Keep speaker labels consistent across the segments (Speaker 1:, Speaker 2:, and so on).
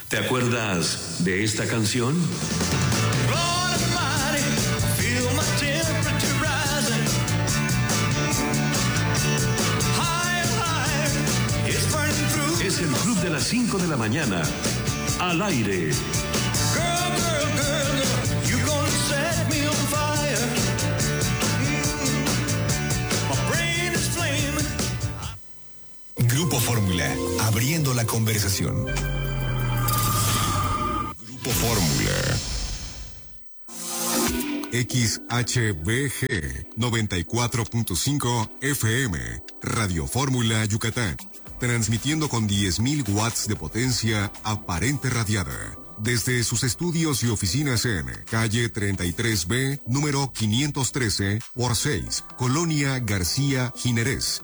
Speaker 1: ¿Te acuerdas de esta canción? Es el club de las 5 de la mañana. Al aire.
Speaker 2: Grupo Fórmula, abriendo la conversación. Grupo Fórmula. XHBG 94.5 FM, Radio Fórmula Yucatán. Transmitiendo con 10.000 watts de potencia aparente radiada. Desde sus estudios y oficinas en calle 33B, número 513 por 6, Colonia García Jiménez,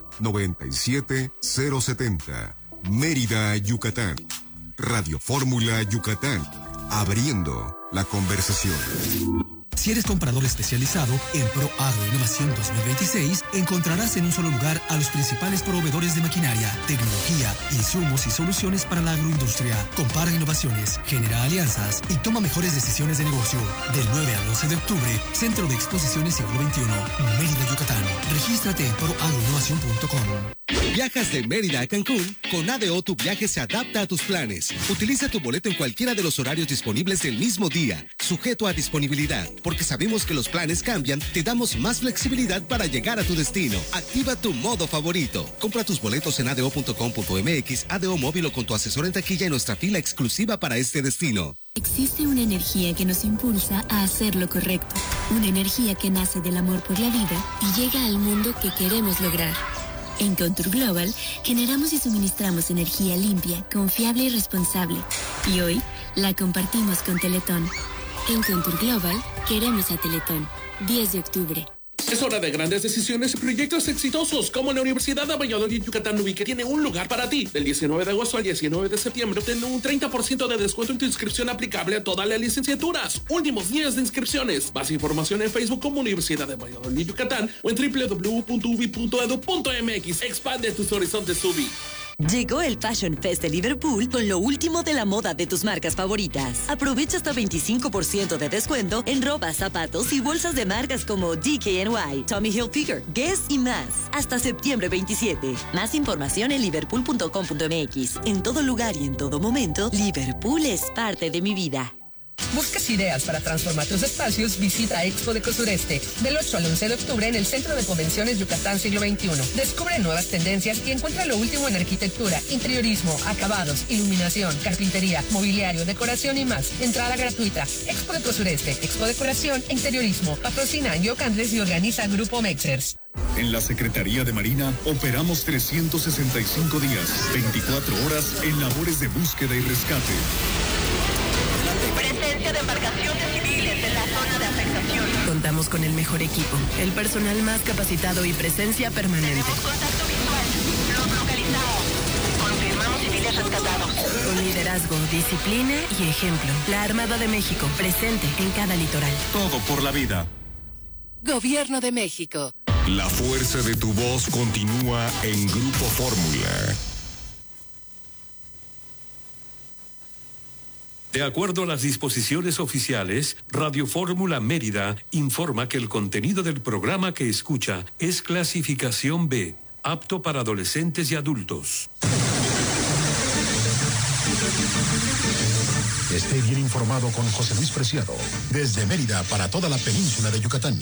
Speaker 2: 97070, Mérida, Yucatán. Radio Fórmula Yucatán, abriendo la conversación.
Speaker 3: Si eres comprador especializado en Pro Agro Innovación 2026, encontrarás en un solo lugar a los principales proveedores de maquinaria, tecnología, insumos y soluciones para la agroindustria. Compara innovaciones, genera alianzas y toma mejores decisiones de negocio. Del 9 al 11 de octubre, Centro de Exposiciones Siglo XXI, Mérida, Yucatán. Regístrate en proagroinnovación.com.
Speaker 4: Viajas de Mérida a Cancún, con ADO tu viaje se adapta a tus planes. Utiliza tu boleto en cualquiera de los horarios disponibles del mismo día, sujeto a disponibilidad. Porque sabemos que los planes cambian, te damos más flexibilidad para llegar a tu destino. Activa tu modo favorito. Compra tus boletos en ado.com.mx, ADO móvil o con tu asesor en taquilla en nuestra fila exclusiva para este destino.
Speaker 5: Existe una energía que nos impulsa a hacer lo correcto. Una energía que nace del amor por la vida y llega al mundo que queremos lograr. En Contour Global generamos y suministramos energía limpia, confiable y responsable. Y hoy la compartimos con Teletón. En Contour Global queremos a Teletón. 10 de octubre.
Speaker 6: Es hora de grandes decisiones y proyectos exitosos, como la Universidad de Valladolid Yucatán Nubí, que tiene un lugar para ti. Del 19 de agosto al 19 de septiembre, obtén un 30% de descuento en tu inscripción aplicable a todas las licenciaturas. Últimos días de inscripciones. Más información en Facebook como Universidad de Valladolid Yucatán o en www.ubi.edu.mx. Expande tus horizontes, UBI.
Speaker 7: Llegó el Fashion Fest de Liverpool con lo último de la moda de tus marcas favoritas. Aprovecha hasta 25% de descuento en ropa, zapatos y bolsas de marcas como DKNY, Tommy Hilfiger, Guess y más. Hasta septiembre 27. Más información en liverpool.com.mx. En todo lugar y en todo momento, Liverpool es parte de mi vida.
Speaker 8: ¿Buscas ideas para transformar tus espacios? Visita Expo Deco Sureste del 8 al 11 de octubre en el Centro de Convenciones Yucatán Siglo XXI. Descubre nuevas tendencias y encuentra lo último en arquitectura, interiorismo, acabados, iluminación, carpintería, mobiliario, decoración y más. Entrada gratuita. Expo Deco Sureste, Expo Decoración e Interiorismo. Patrocina Yocandres y organiza Grupo Mexers.
Speaker 9: En la Secretaría de Marina operamos 365 días, 24 horas en labores de búsqueda y rescate.
Speaker 10: Presencia de embarcaciones civiles en la zona de afectación.
Speaker 11: Contamos con el mejor equipo, el personal más capacitado y presencia permanente.
Speaker 10: Tenemos contacto visual. Los localizamos. Confirmamos civiles rescatados.
Speaker 11: Con liderazgo, disciplina y ejemplo. La Armada de México, presente en cada litoral.
Speaker 9: Todo por la vida.
Speaker 11: Gobierno de México.
Speaker 2: La fuerza de tu voz continúa en Grupo Fórmula.
Speaker 1: De acuerdo a las disposiciones oficiales, Radio Fórmula Mérida informa que el contenido del programa que escucha es clasificación B, apto para adolescentes y adultos.
Speaker 12: Esté bien informado con José Luis Preciado, desde Mérida para toda la península de Yucatán.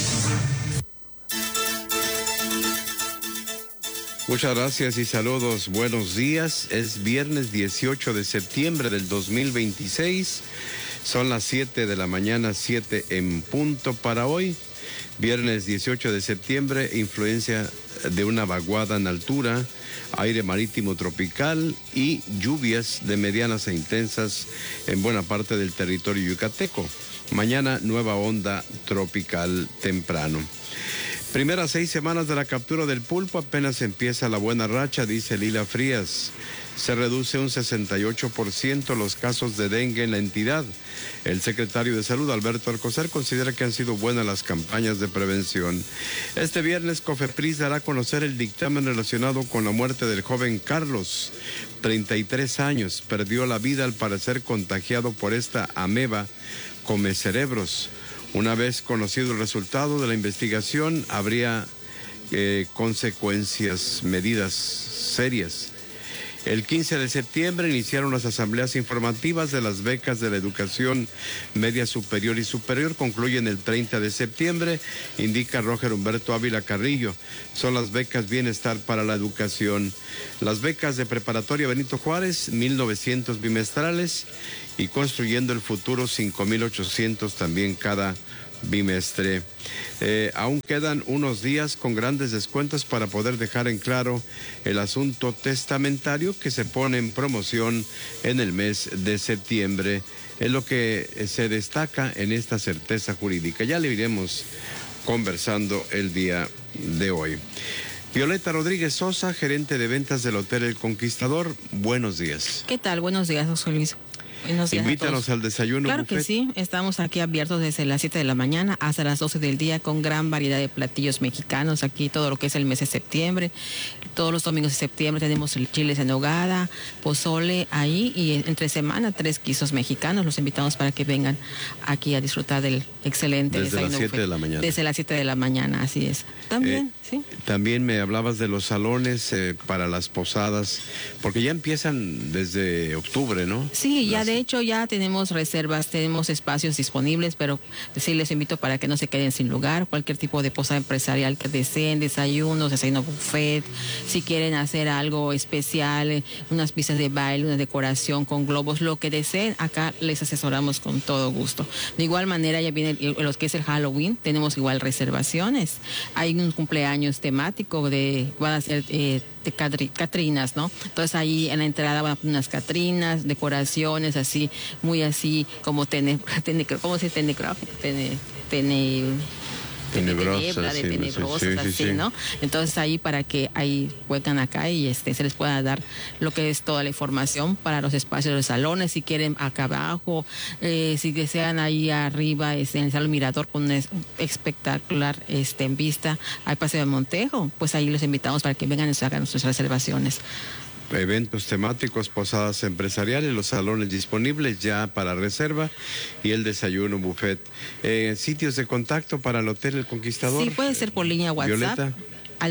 Speaker 13: Muchas gracias y saludos. Buenos días. Es viernes 18 de septiembre del 2026. Son las 7 de la mañana, 7 en punto para hoy. Viernes 18 de septiembre, influencia de una vaguada en altura, aire marítimo tropical y lluvias de medianas e intensas en buena parte del territorio yucateco. Mañana, nueva onda tropical temprano. Primeras 6 semanas de la captura del pulpo, apenas empieza la buena racha, dice Lila Frías. Se reduce un 68% los casos de dengue en la entidad. El secretario de Salud, Alberto Alcocer, considera que han sido buenas las campañas de prevención. Este viernes, COFEPRIS dará a conocer el dictamen relacionado con la muerte del joven Carlos, 33 años. Perdió la vida al parecer contagiado por esta ameba come cerebros. Una vez conocido el resultado de la investigación, habría consecuencias, medidas serias. El 15 de septiembre iniciaron las asambleas informativas de las becas de la educación media superior y superior. Concluyen el 30 de septiembre, indica Roger Humberto Ávila Carrillo. Son las becas Bienestar para la Educación. Las becas de preparatoria Benito Juárez, 1,900 bimestrales, y Construyendo el Futuro, 5,800 también cada bimestre. Aún quedan unos días con grandes descuentos para poder dejar en claro el asunto testamentario que se pone en promoción en el mes de septiembre. Es lo que se destaca en esta certeza jurídica. Ya le iremos conversando el día de hoy. Violeta Rodríguez Sosa, gerente de ventas del Hotel El Conquistador. Buenos días.
Speaker 14: ¿Qué tal? Buenos días, José Luis.
Speaker 13: Invítanos al desayuno.
Speaker 14: Claro buffet. Que sí, estamos aquí abiertos desde las 7 de la mañana hasta las 12 del día con gran variedad de platillos mexicanos. Aquí todo lo que es el mes de septiembre, todos los domingos de septiembre tenemos el chiles en nogada, pozole ahí, y entre semana 3 guisos mexicanos. Los invitamos para que vengan aquí a disfrutar del excelente desayuno.
Speaker 13: Desde las 7 de la mañana.
Speaker 14: Desde las 7 de la mañana, así es. También, sí.
Speaker 13: También me hablabas de los salones para las posadas, porque ya empiezan desde octubre, ¿no?
Speaker 14: Sí, ya de hecho ya tenemos reservas, tenemos espacios disponibles, pero sí les invito para que no se queden sin lugar. Cualquier tipo de posada empresarial que deseen, desayuno buffet, si quieren hacer algo especial, unas pistas de baile, una decoración con globos, lo que deseen, acá les asesoramos con todo gusto. De igual manera ya viene lo que es el Halloween, tenemos igual reservaciones. Hay un cumpleaños temático van a ser de Catrinas, ¿no? Entonces ahí en la entrada van a poner unas Catrinas, decoraciones así, muy así como ¿cómo se dice? Tenebrosas, así, ¿no? Entonces ahí para que ahí juegan acá y se les pueda dar lo que es toda la información para los espacios de los salones, si quieren acá abajo, si desean ahí arriba, en el Salón Mirador con un espectacular en vista, hay Paseo de Montejo, pues ahí los invitamos para que vengan y se hagan sus reservaciones.
Speaker 13: Eventos temáticos, posadas empresariales, los salones disponibles ya para reserva y el desayuno buffet. Sitios de contacto para el Hotel El Conquistador.
Speaker 14: Sí, puede ser por línea WhatsApp.
Speaker 13: Violeta.
Speaker 14: Al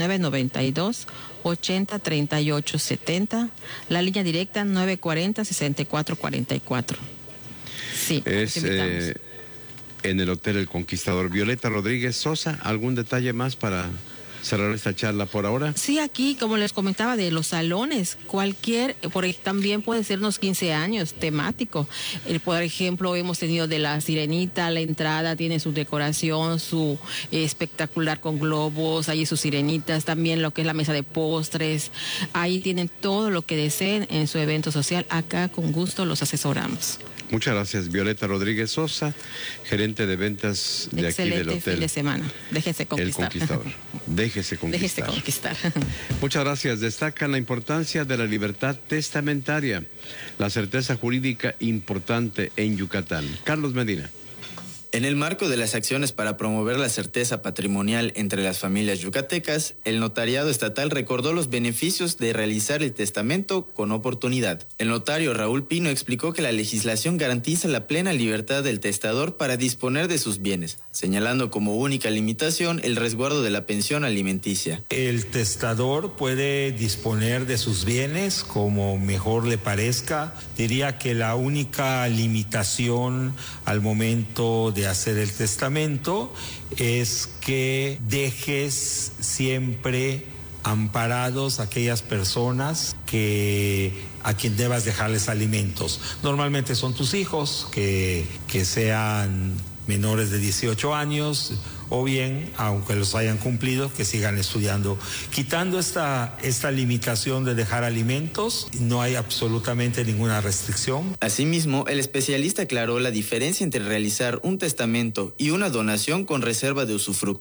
Speaker 14: 9992-803870. La línea directa 940-6444. Sí,
Speaker 13: es en el Hotel El Conquistador. Violeta Rodríguez Sosa, ¿algún detalle más para cerrar esta charla por ahora?
Speaker 14: Sí, aquí, como les comentaba, de los salones, también puede ser unos 15 años temático. Por ejemplo, hemos tenido de la Sirenita, la entrada tiene su decoración, su espectacular con globos, ahí sus sirenitas, también lo que es la mesa de postres, ahí tienen todo lo que deseen en su evento social, acá con gusto los asesoramos.
Speaker 13: Muchas gracias, Violeta Rodríguez Sosa, gerente de ventas de
Speaker 14: excelente
Speaker 13: aquí del Hotel.
Speaker 14: Fin de semana. Déjese conquistar.
Speaker 13: El Conquistador. Déjese conquistar. Muchas gracias. Destacan la importancia de la libertad testamentaria, la certeza jurídica importante en Yucatán. Carlos Medina.
Speaker 15: En el marco de las acciones para promover la certeza patrimonial entre las familias yucatecas, el Notariado Estatal recordó los beneficios de realizar el testamento con oportunidad. El notario Raúl Pino explicó que la legislación garantiza la plena libertad del testador para disponer de sus bienes, señalando como única limitación el resguardo de la pensión alimenticia.
Speaker 16: El testador puede disponer de sus bienes como mejor le parezca. Diría que la única limitación al momento de hacer el testamento es que dejes siempre amparados a aquellas personas a quien debas dejarles alimentos. Normalmente son tus hijos que sean menores de 18 años o bien, aunque los hayan cumplido, que sigan estudiando. Quitando esta limitación de dejar alimentos, no hay absolutamente ninguna restricción.
Speaker 15: Asimismo, el especialista aclaró la diferencia entre realizar un testamento y una donación con reserva de usufructo.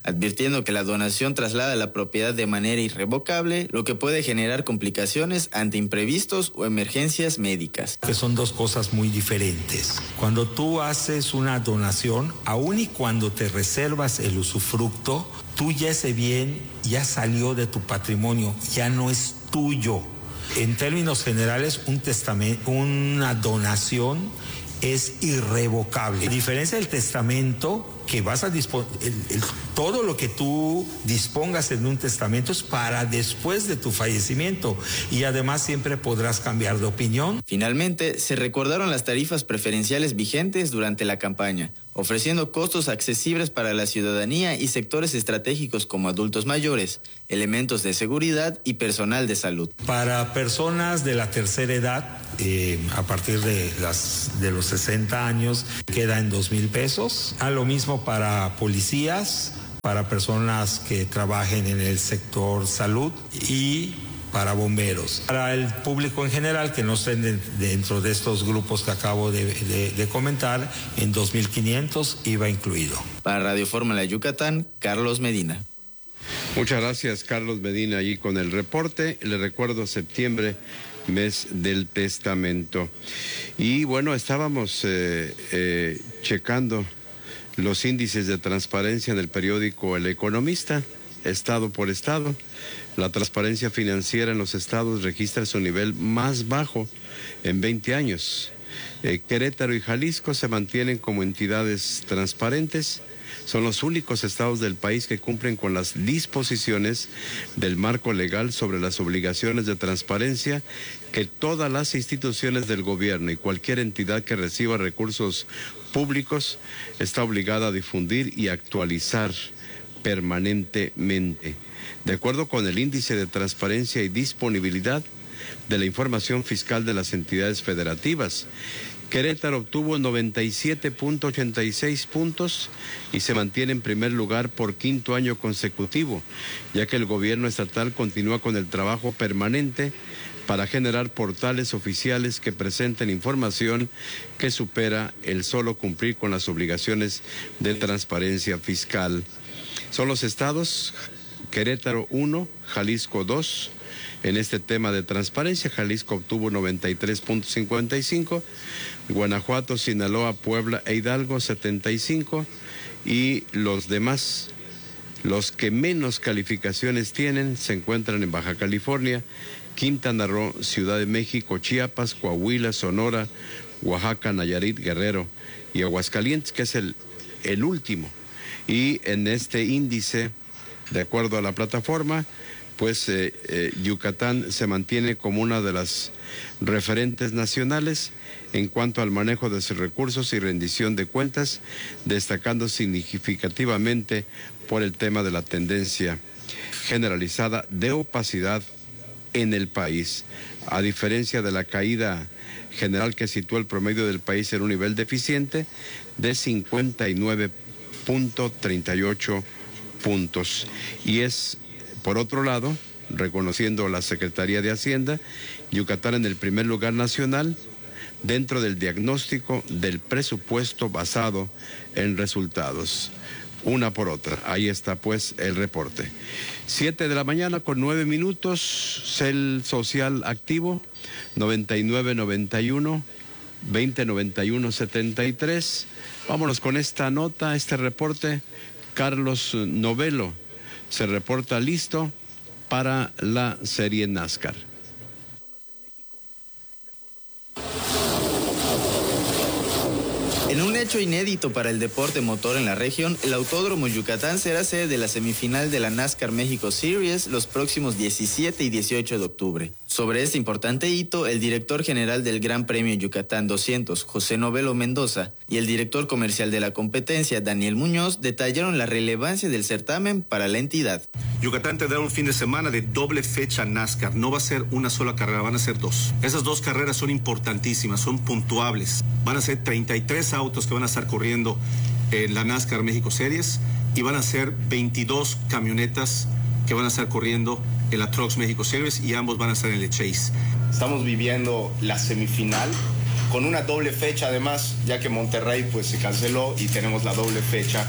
Speaker 15: advirtiendo que la donación traslada la propiedad de manera irrevocable, lo que puede generar complicaciones ante imprevistos o emergencias médicas.
Speaker 16: Que son dos cosas muy diferentes. Cuando tú haces una donación, aun y cuando te reservas el usufructo, tú ya ese bien ya salió de tu patrimonio, ya no es tuyo. En términos generales, un testamento, una donación es irrevocable. A diferencia del testamento, que vas a disponer, todo lo que tú dispongas en un testamento es para después de tu fallecimiento y además siempre podrás cambiar de opinión.
Speaker 15: Finalmente, se recordaron las tarifas preferenciales vigentes durante la campaña, ofreciendo costos accesibles para la ciudadanía y sectores estratégicos como adultos mayores, elementos de seguridad y personal de salud.
Speaker 16: Para personas de la tercera edad, a partir de los 60 años, queda en 2,000 pesos. A lo mismo para policías, para personas que trabajen en el sector salud y para bomberos. Para el público en general, que no estén dentro de estos grupos que acabo de comentar, en 2,500 IVA incluido.
Speaker 15: Para Radio Fórmula Yucatán, Carlos Medina.
Speaker 13: Muchas gracias, Carlos Medina, allí con el reporte. Le recuerdo, septiembre, mes del testamento. Y bueno, estábamos checando los índices de transparencia en el periódico El Economista, estado por estado. La transparencia financiera en los estados registra su nivel más bajo en 20 años. Querétaro y Jalisco se mantienen como entidades transparentes. Son los únicos estados del país que cumplen con las disposiciones del marco legal sobre las obligaciones de transparencia que todas las instituciones del gobierno y cualquier entidad que reciba recursos públicos está obligada a difundir y actualizar permanentemente. De acuerdo con el índice de transparencia y disponibilidad de la información fiscal de las entidades federativas, Querétaro obtuvo 97.86 puntos y se mantiene en primer lugar por quinto año consecutivo, ya que el gobierno estatal continúa con el trabajo permanente para generar portales oficiales que presenten información que supera el solo cumplir con las obligaciones de transparencia fiscal. Son los estados Querétaro 1, Jalisco 2. En este tema de transparencia, Jalisco obtuvo 93.55, Guanajuato, Sinaloa, Puebla e Hidalgo 75, y los demás, los que menos calificaciones tienen, se encuentran en Baja California, Quintana Roo, Ciudad de México, Chiapas, Coahuila, Sonora, Oaxaca, Nayarit, Guerrero y Aguascalientes, que es el último. Y en este índice, de acuerdo a la plataforma, pues Yucatán se mantiene como una de las referentes nacionales en cuanto al manejo de sus recursos y rendición de cuentas, destacando significativamente por el tema de la tendencia generalizada de opacidad en el país, a diferencia de la caída general que sitúa el promedio del país en un nivel deficiente de 59.38 puntos. Y es, por otro lado, reconociendo la Secretaría de Hacienda, Yucatán en el primer lugar nacional dentro del diagnóstico del presupuesto basado en resultados. Una por otra. Ahí está pues el reporte. 7 de la mañana con 9 minutos. Cel Social Activo 9991 2091 73. Vámonos con esta nota, este reporte. Carlos Novelo se reporta listo para la serie NASCAR.
Speaker 15: En un hecho inédito para el deporte motor en la región, el Autódromo Yucatán será sede de la semifinal de la NASCAR México Series los próximos 17 y 18 de octubre. Sobre este importante hito, el director general del Gran Premio Yucatán 200, José Novelo Mendoza, y el director comercial de la competencia, Daniel Muñoz, detallaron la relevancia del certamen para la entidad.
Speaker 17: Yucatán tendrá un fin de semana de doble fecha NASCAR. No va a ser una sola carrera, van a ser dos. Esas dos carreras son importantísimas, son puntuables. Van a ser 33 autos que van a estar corriendo en la NASCAR México Series y van a ser 22 camionetas que van a estar corriendo en la Trucks México Series y ambos van a estar en el Chase.
Speaker 18: Estamos viviendo la semifinal con una doble fecha además, ya que Monterrey pues se canceló y tenemos la doble fecha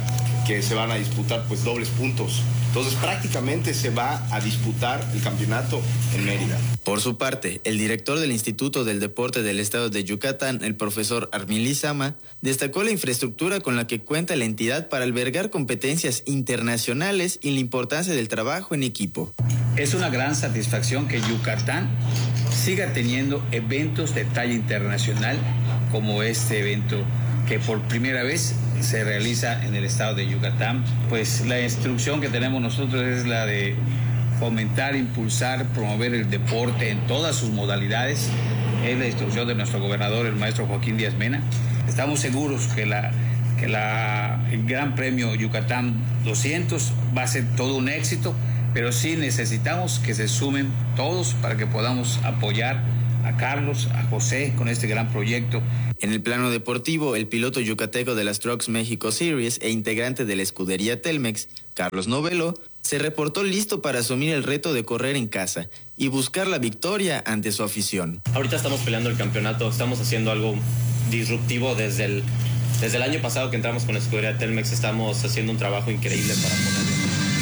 Speaker 18: que se van a disputar pues dobles puntos. Entonces prácticamente se va a disputar el campeonato en Mérida.
Speaker 15: Por su parte, el director del Instituto del Deporte del Estado de Yucatán, el profesor Armin Lizama, destacó la infraestructura con la que cuenta la entidad para albergar competencias internacionales y la importancia del trabajo en equipo.
Speaker 19: Es una gran satisfacción que Yucatán siga teniendo eventos de talla internacional como este evento que por primera vez se realiza en el estado de Yucatán. Pues la instrucción que tenemos nosotros es la de fomentar, impulsar, promover el deporte en todas sus modalidades. Es la instrucción de nuestro gobernador, el maestro Joaquín Díaz Mena. Estamos seguros que el Gran Premio Yucatán 200 va a ser todo un éxito, pero sí necesitamos que se sumen todos para que podamos apoyar a Carlos, a José con este gran proyecto.
Speaker 15: En el plano deportivo, el piloto yucateco de las Trucks México Series e integrante de la escudería Telmex, Carlos Novelo, se reportó listo para asumir el reto de correr en casa y buscar la victoria ante su afición.
Speaker 20: Ahorita estamos peleando el campeonato, estamos haciendo algo disruptivo desde el año pasado que entramos con la escudería Telmex, estamos haciendo un trabajo increíble para ponerlo.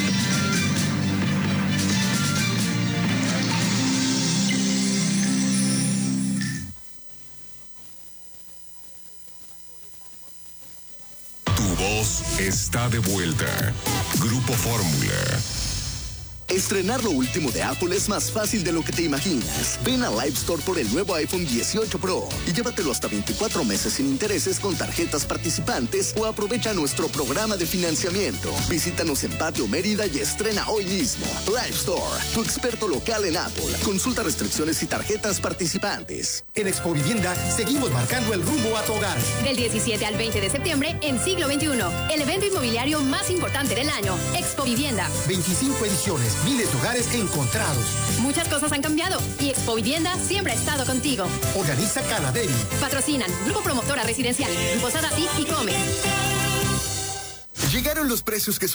Speaker 2: Está de vuelta. Grupo Fórmula.
Speaker 21: Estrenar lo último de Apple es más fácil de lo que te imaginas. Ven a Live Store por el nuevo iPhone 18 Pro y llévatelo hasta 24 meses sin intereses con tarjetas participantes o aprovecha nuestro programa de financiamiento. Visítanos en Patio Mérida y estrena hoy mismo. Live Store, tu experto local en Apple. Consulta restricciones y tarjetas participantes.
Speaker 22: En Expo Vivienda seguimos marcando el rumbo a tu hogar.
Speaker 23: Del 17 al 20 de septiembre en Siglo XXI, el evento inmobiliario más importante del año, Expo Vivienda.
Speaker 22: 25 ediciones. Miles de hogares encontrados.
Speaker 23: Muchas cosas han cambiado y Expo Vivienda siempre ha estado contigo.
Speaker 22: Organiza Canaderi.
Speaker 23: Patrocinan Grupo Promotora Residencial, Grupo Sadati y Come.
Speaker 21: Llegaron los precios que